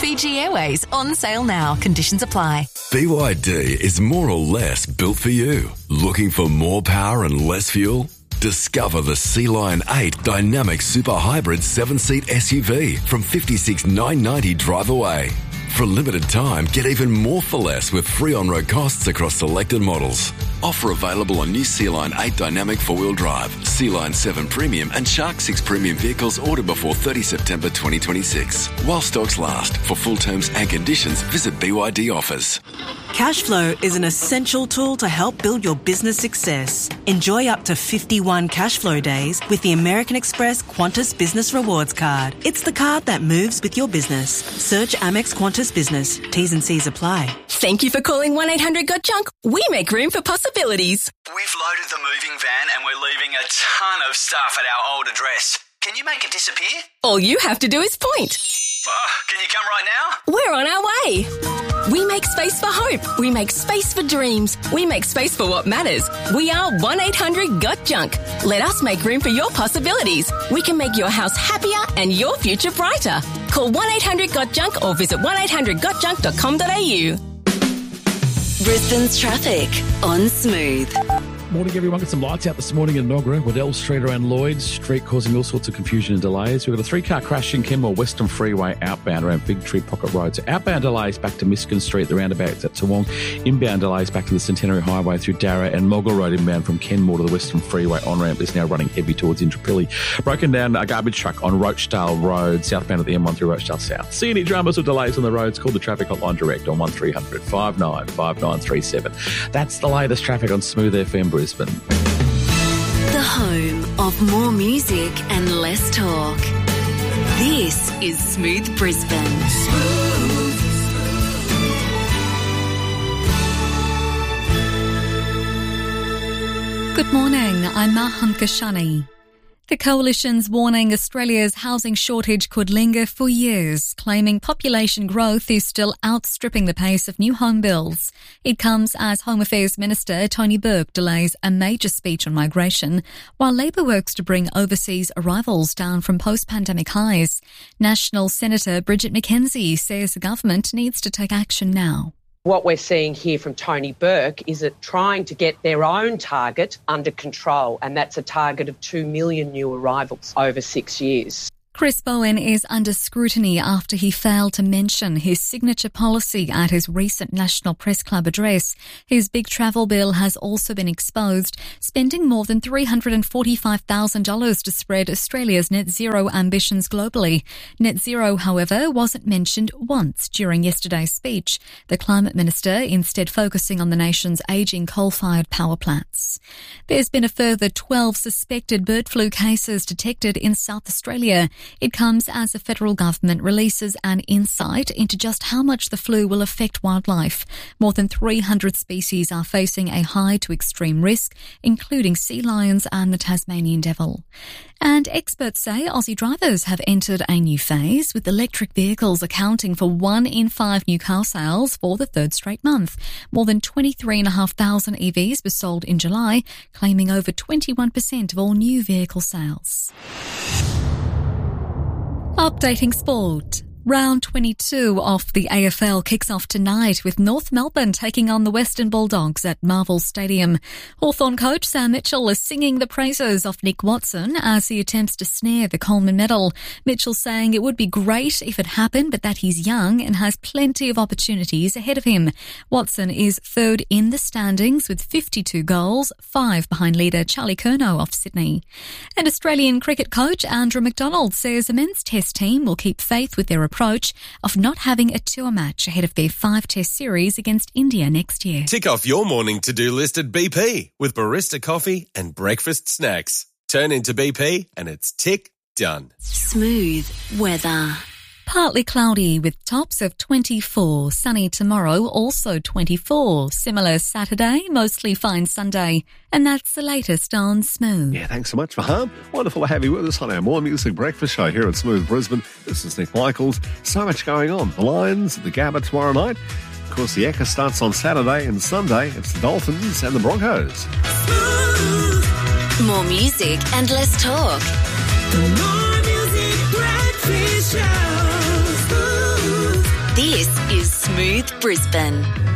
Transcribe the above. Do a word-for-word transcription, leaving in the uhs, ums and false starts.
Fiji Airways on sale now. Conditions apply. B Y D is more or less built for you. Looking for more power and less fuel? Discover the Sea Lion eight Dynamic Super Hybrid seven-seat S U V from fifty-six thousand nine hundred ninety dollars drive away. For a limited time, get even more for less with free on-road costs across selected models. Offer available on new Sea Lion eight Dynamic four-wheel drive, Sea Lion seven Premium and Shark six Premium vehicles ordered before thirtieth September twenty twenty-six. While stocks last. For full terms and conditions, visit B Y D offers. Cashflow is an essential tool to help build your business success. Enjoy up to fifty-one Cashflow days with the American Express Qantas Business Rewards Card. It's the card that moves with your business. Search Amex Qantas Business. T's and C's apply. Thank you for calling one eight hundred got junk. We make room for possibilities. We've loaded the moving van and we're leaving a ton of stuff at our old address. Can you make it disappear? All you have to do is point. Oh, can you come right now? We're on our way. We make space for hope. We make space for dreams. We make space for what matters. We are one eight hundred got junk. Let us make room for your possibilities. We can make your house happier and your future brighter. Call one eight hundred got junk or visit one eight hundred got junk dot com dot a u. Brisbane's traffic on Smooth. Morning, everyone. Got some lights out this morning in Nogra, Waddell Street around Lloyd's Street, causing all sorts of confusion and delays. We've got a three-car crash in Kenmore Western Freeway outbound around Big Tree Pocket Road. So outbound delays back to Miskin Street, the roundabouts at Toowong. Inbound delays back to the Centenary Highway through Darra, and Moggle Road inbound from Kenmore to the Western Freeway on-ramp is now running heavy towards Intrapilli. Broken down a garbage truck on Rochdale Road, southbound at the M one through Rochdale South. See any dramas or delays on the roads? Call the traffic hotline direct on one three hundred five nine five nine three seven. That's the latest traffic on Smooth F M Brisbane. The home of more music and less talk. This is Smooth Brisbane. Smooth. Good morning, I'm Maham Kashani. The Coalition's warning Australia's housing shortage could linger for years, claiming population growth is still outstripping the pace of new home builds. It comes as Home Affairs Minister Tony Burke delays a major speech on migration, while Labor works to bring overseas arrivals down from post-pandemic highs. National Senator Bridget McKenzie says the government needs to take action now. What we're seeing here from Tony Burke is it trying to get their own target under control, and that's a target of two million new arrivals over six years. Chris Bowen is under scrutiny after he failed to mention his signature policy at his recent National Press Club address. His big travel bill has also been exposed, spending more than three hundred forty-five thousand dollars to spread Australia's net zero ambitions globally. Net zero, however, wasn't mentioned once during yesterday's speech, the Climate Minister instead focusing on the nation's ageing coal-fired power plants. There's been a further twelve suspected bird flu cases detected in South Australia. It comes as the federal government releases an insight into just how much the flu will affect wildlife. More than three hundred species are facing a high to extreme risk, including sea lions and the Tasmanian devil. And experts say Aussie drivers have entered a new phase, with electric vehicles accounting for one in five new car sales for the third straight month. More than twenty-three thousand five hundred E Vs were sold in July, claiming over twenty-one percent of all new vehicle sales. Updating sport. Round twenty-two of the A F L kicks off tonight with North Melbourne taking on the Western Bulldogs at Marvel Stadium. Hawthorn coach Sam Mitchell is singing the praises of Nick Watson as he attempts to snare the Coleman medal. Mitchell saying it would be great if it happened, but that he's young and has plenty of opportunities ahead of him. Watson is third in the standings with fifty-two goals, five behind leader Charlie Curnow of Sydney. And Australian cricket coach Andrew McDonald says the men's test team will keep faith with their approach of not having a tour match ahead of their five-test series against India next year. Tick off your morning to-do list at B P with barista coffee and breakfast snacks. Turn into B P and it's tick done. Smooth weather. Partly cloudy with tops of twenty-four. Sunny tomorrow, also twenty-four. Similar Saturday, mostly fine Sunday. And that's the latest on Smooth. Yeah, thanks so much, Faham. Wonderful to have you with us on our More Music Breakfast Show here at Smooth Brisbane. This is Nick Michaels. So much going on. The Lions, the Gabba tomorrow night. Of course, the Ekka starts on Saturday, and Sunday it's the Dolphins and the Broncos. More music and less talk. The More Music Breakfast Show. This is Smooth Brisbane.